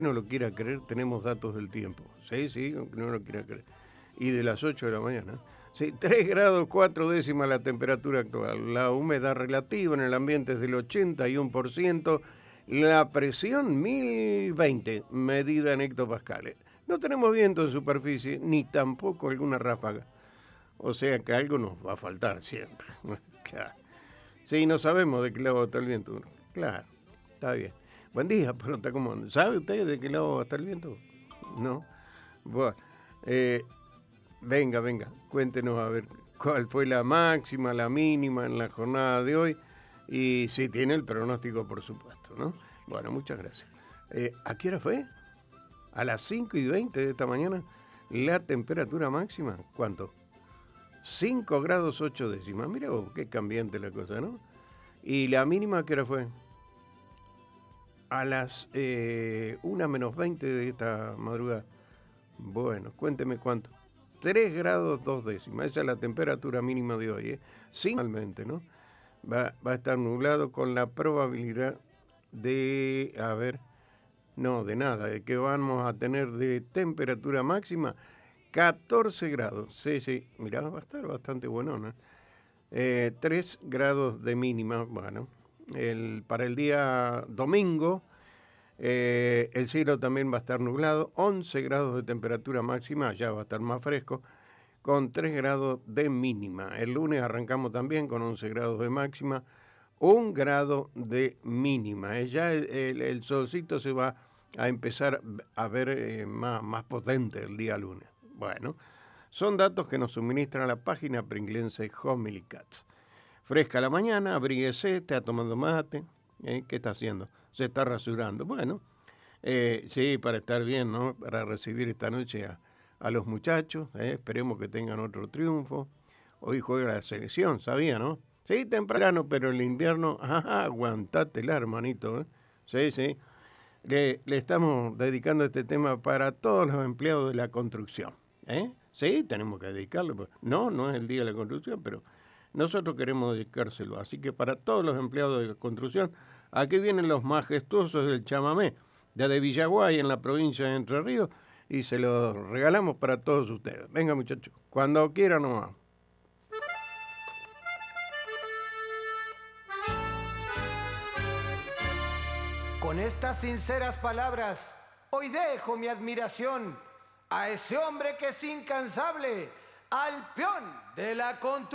no lo quiera creer, tenemos datos del tiempo. Sí, sí, aunque no lo quiera creer. Y de las 8 de la mañana. Sí, 3 grados 4 décimas la temperatura actual. La humedad relativa en el ambiente es del 81%. La presión 1020, medida en hectopascales. No tenemos viento en superficie, ni tampoco alguna ráfaga. O sea que algo nos va a faltar siempre. Claro. Sí, no sabemos de qué lado va a estar el viento. Claro, está bien. Buen día, pero está como... ¿Sabe usted de qué lado va a estar el viento? No. Bueno, venga, cuéntenos a ver cuál fue la máxima, la mínima en la jornada de hoy. Y si tiene el pronóstico, por supuesto, ¿no? Bueno, muchas gracias. ¿A qué hora fue? A las 5:20 de esta mañana. La temperatura máxima, ¿cuánto? 5 grados 8 décimas. Mira vos, qué cambiante la cosa, ¿no? ¿Y la mínima a qué hora fue? A las 1 menos 20 de esta madrugada. Bueno, cuénteme cuánto. 3 grados 2 décimas. Esa es la temperatura mínima de hoy, ¿eh? Sí, normalmente, ¿no? Va a estar nublado con la probabilidad de, a ver, no, de nada, de que vamos a tener de temperatura máxima 14 grados. Sí, mirá, va a estar bastante bueno, ¿no? 3 grados de mínima, bueno. Para el día domingo, el cielo también va a estar nublado, 11 grados de temperatura máxima, ya va a estar más fresco, con 3 grados de mínima. El lunes arrancamos también con 11 grados de máxima, 1 grado de mínima. Ya el solcito se va a empezar a ver más potente el día lunes. Bueno, son datos que nos suministra la página pringlense Homily Cats. Fresca la mañana, abríguese, está tomando mate. ¿Qué está haciendo? Se está rasurando. Bueno, sí, para estar bien, ¿no? Para recibir esta noche a los muchachos. Esperemos que tengan otro triunfo. Hoy juega la selección, ¿sabía, no? Sí, temprano, pero el invierno, aguantátela, hermanito. Sí. Le estamos dedicando este tema para todos los empleados de la construcción. Sí, tenemos que dedicarlo. No es el día de la construcción, pero nosotros queremos dedicárselo. Así que para todos los empleados de la construcción, aquí vienen los majestuosos del chamamé, de Villaguay, en la provincia de Entre Ríos, y se los regalamos para todos ustedes. Venga, muchachos, cuando quieran nomás. Con estas sinceras palabras, hoy dejo mi admiración a ese hombre que es incansable, al peón de la construcción.